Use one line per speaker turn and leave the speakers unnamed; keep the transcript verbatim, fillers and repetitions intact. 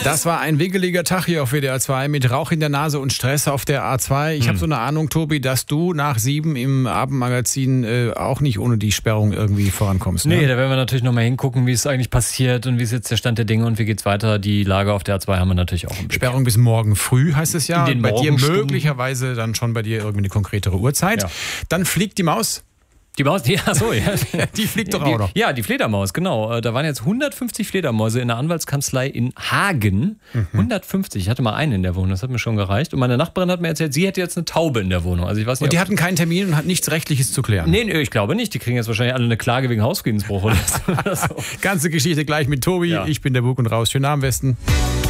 Das war ein wickeliger Tag hier auf W D R zwei mit Rauch in der Nase und Stress auf der A zwei. Ich hm. habe so eine Ahnung, Tobi, dass du nach sieben im Abendmagazin äh, auch nicht ohne die Sperrung irgendwie vorankommst. Ne?
Nee, da werden wir natürlich nochmal hingucken, wie es eigentlich passiert und wie ist jetzt der Stand der Dinge und wie geht's weiter. Die Lage auf der A zwei haben wir natürlich auch im Blick.
Sperrung bis morgen früh heißt es ja.
In den
bei dir
Morgenstunden.
möglicherweise dann schon bei dir irgendwie eine konkretere Uhrzeit.
Ja.
Dann fliegt die Maus.
Die Maus, die, achso, ja.
Die fliegt doch
die,
auch noch.
Ja, die Fledermaus, genau. Da waren jetzt hundertfünfzig Fledermäuse in der Anwaltskanzlei in Hagen. Mhm. hundertfünfzig. Ich hatte mal einen in der Wohnung, das hat mir schon gereicht. Und meine Nachbarin hat mir erzählt, sie hätte jetzt eine Taube in der Wohnung. Also ich weiß nicht,
und die hatten keinen Termin und hat nichts Rechtliches zu klären?
Nee, nee, ich glaube nicht. Die kriegen jetzt wahrscheinlich alle eine Klage wegen Hausfriedensbruch oder so.
Ganze Geschichte gleich mit Tobi.
Ja.
Ich bin der Bug und raus. Schönen Abend, Westen.